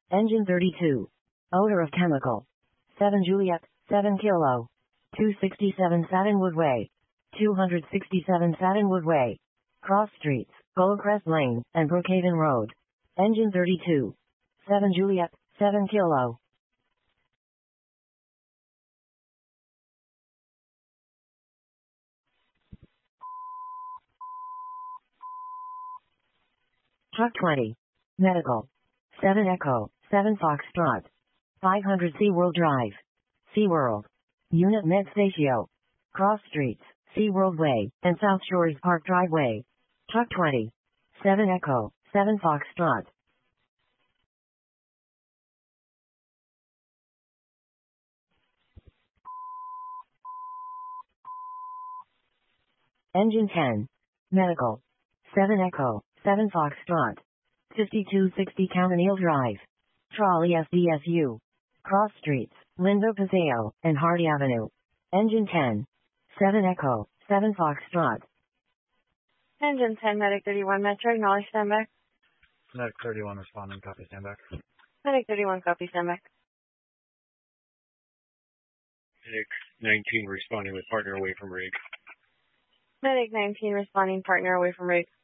Engine 32. Odor of chemical. 7 Juliet, 7 Kilo. 267 Satinwood Way. 267 Satinwood Way. Cross Streets, Goldcrest Lane, and Brookhaven Road. Engine 32. 7 Juliet, 7 Kilo. Truck 20. Medical. 7 Echo, 7 Foxtrot. 500 SeaWorld Drive. SeaWorld. Unit Med Statio. Cross Streets, SeaWorld Way, and South Shores Park Driveway. Truck 20. 7 Echo, 7 Foxtrot. Engine 10. Medical. 7 Echo, 7 Foxtrot. 5260 Campanile Drive. Trolley SDSU. Cross Streets, Lindo Paseo, and Hardy Avenue. Engine 10. 7 Echo, 7 Foxtrot. Engine 10, Medic 31, Metro, acknowledge standby. Medic 31 responding, copy standby. Medic 31, copy standby. Medic 19 responding with partner away from rig. Medic 19 responding, partner away from rig.